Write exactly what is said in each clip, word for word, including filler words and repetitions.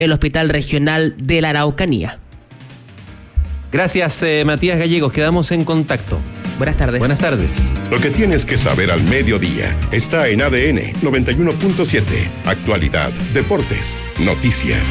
el Hospital Regional de la Araucanía. Gracias, eh, Matías Gallegos. Quedamos en contacto. Buenas tardes. Buenas tardes. Lo que tienes que saber al mediodía está en A D N noventa y uno punto siete. Actualidad, deportes, noticias.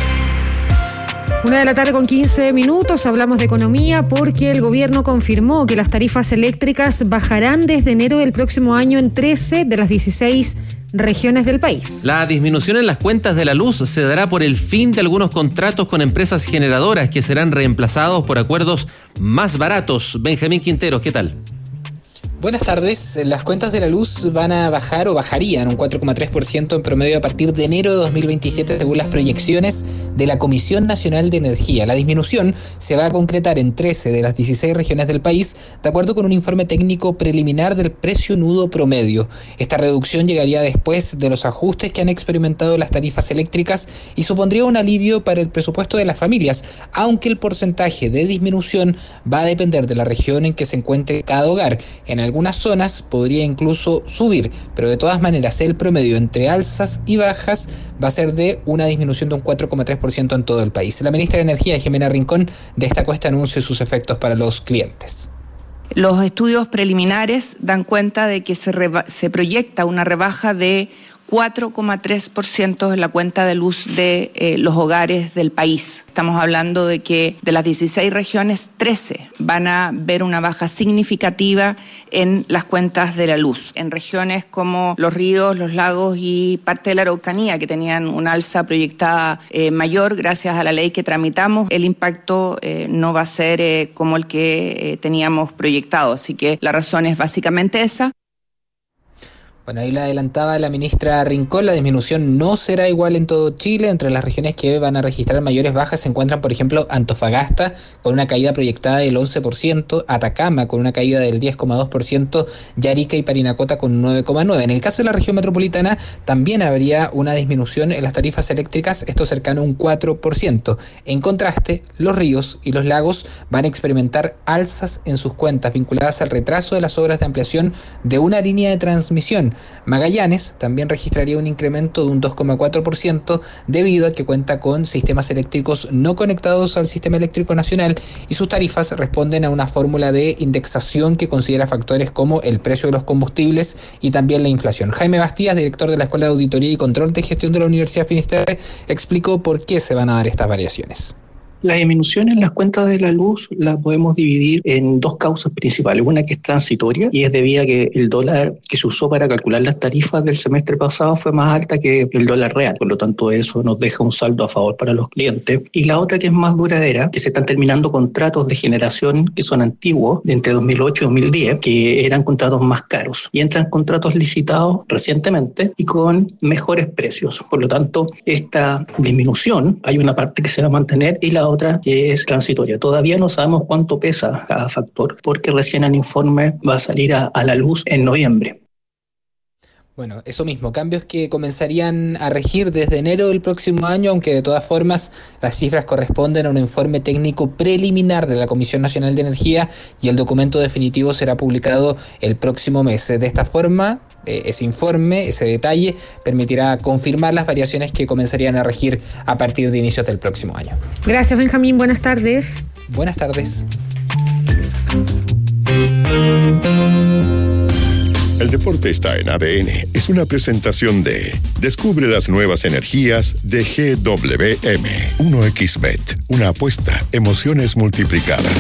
Una de la tarde con quince minutos, hablamos de economía porque el gobierno confirmó que las tarifas eléctricas bajarán desde enero del próximo año en trece de las dieciséis regiones del país. La disminución en las cuentas de la luz se dará por el fin de algunos contratos con empresas generadoras que serán reemplazados por acuerdos más baratos. Benjamín Quinteros, ¿qué tal? Buenas tardes. Las cuentas de la luz van a bajar o bajarían un cuatro coma tres por ciento en promedio a partir de enero de dos mil veintisiete según las proyecciones de la Comisión Nacional de Energía. La disminución se va a concretar en trece de las dieciséis regiones del país, de acuerdo con un informe técnico preliminar del precio nudo promedio. Esta reducción llegaría después de los ajustes que han experimentado las tarifas eléctricas y supondría un alivio para el presupuesto de las familias, aunque el porcentaje de disminución va a depender de la región en que se encuentre cada hogar. En algunas zonas podría incluso subir, pero de todas maneras el promedio entre alzas y bajas va a ser de una disminución de un cuatro coma tres por ciento en todo el país. La ministra de Energía, Jimena Rincón, destacó este anuncio y sus efectos para los clientes. Los estudios preliminares dan cuenta de que se, reba- se proyecta una rebaja de cuatro coma tres por ciento en la cuenta de luz de eh, los hogares del país. Estamos hablando de que de las dieciséis regiones, trece van a ver una baja significativa en las cuentas de la luz. En regiones como los ríos, los lagos y parte de la Araucanía, que tenían una alza proyectada eh, mayor gracias a la ley que tramitamos, el impacto eh, no va a ser eh, como el que eh, teníamos proyectado. Así que la razón es básicamente esa. Bueno, ahí la adelantaba la ministra Rincón, la disminución no será igual en todo Chile. Entre las regiones que van a registrar mayores bajas se encuentran, por ejemplo, Antofagasta, con una caída proyectada del once por ciento, Atacama, con una caída del diez coma dos por ciento, y Arica y Parinacota con nueve coma nueve por ciento. En el caso de la región metropolitana, también habría una disminución en las tarifas eléctricas, esto cercano a un cuatro por ciento. En contraste, los ríos y los lagos van a experimentar alzas en sus cuentas vinculadas al retraso de las obras de ampliación de una línea de transmisión. Magallanes también registraría un incremento de un dos coma cuatro por ciento debido a que cuenta con sistemas eléctricos no conectados al sistema eléctrico nacional y sus tarifas responden a una fórmula de indexación que considera factores como el precio de los combustibles y también la inflación. Jaime Bastías, director de la Escuela de Auditoría y Control de Gestión de la Universidad Finisterre, explicó por qué se van a dar estas variaciones. La disminución en las cuentas de la luz la podemos dividir en dos causas principales. Una que es transitoria y es debido a que el dólar que se usó para calcular las tarifas del semestre pasado fue más alta que el dólar real. Por lo tanto, eso nos deja un saldo a favor para los clientes. Y la otra que es más duradera, que se están terminando contratos de generación que son antiguos, de entre dos mil ocho y dos mil diez, que eran contratos más caros. Y entran contratos licitados recientemente y con mejores precios. Por lo tanto, esta disminución, hay una parte que se va a mantener y la otra que es transitoria. Todavía no sabemos cuánto pesa cada factor porque recién el informe va a salir a, a la luz en noviembre. Bueno, eso mismo, cambios que comenzarían a regir desde enero del próximo año, aunque de todas formas las cifras corresponden a un informe técnico preliminar de la Comisión Nacional de Energía y el documento definitivo será publicado el próximo mes. De esta forma, ese informe, ese detalle, permitirá confirmar las variaciones que comenzarían a regir a partir de inicios del próximo año. Gracias, Benjamín. Buenas tardes. Buenas tardes. El deporte está en A D N. Es una presentación de Descubre las nuevas energías de G W M. uno equis bet. Una apuesta. Emociones multiplicadas.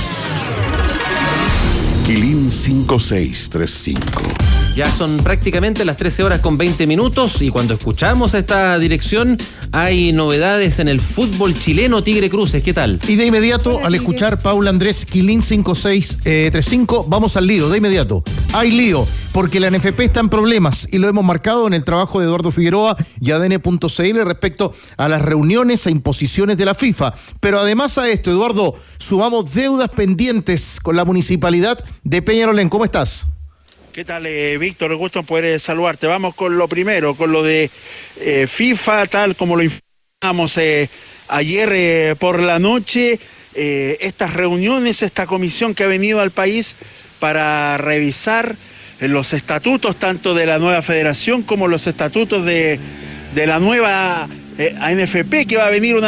Quilín cinco seis tres cinco. Ya son prácticamente las trece horas con veinte minutos y cuando escuchamos esta dirección hay novedades en el fútbol chileno. Tigre Cruces, ¿qué tal? Y de inmediato, Hola, al Tigre. Escuchar Paula Andrés Quilín cinco seis tres cinco, vamos al lío, de inmediato. Hay lío, porque la N F P está en problemas y lo hemos marcado en el trabajo de Eduardo Figueroa y A D N punto C L respecto a las reuniones e imposiciones de la FIFA. Pero además a esto, Eduardo, sumamos deudas pendientes con la municipalidad de Peñalolén. ¿Cómo estás? ¿Qué tal, eh, Víctor? Gusto en poder eh, saludarte. Vamos con lo primero, con lo de eh, FIFA, tal como lo informamos eh, ayer eh, por la noche. Eh, estas reuniones, esta comisión que ha venido al país para revisar eh, los estatutos tanto de la nueva federación como los estatutos de, de la nueva eh, A N F P, que va a venir una